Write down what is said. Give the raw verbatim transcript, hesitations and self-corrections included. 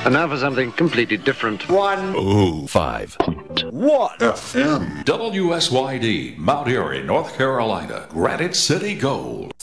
And now for something completely different. One. Oh, five. What? F M. W S Y D, Mount Airy, North Carolina. Granite City Gold.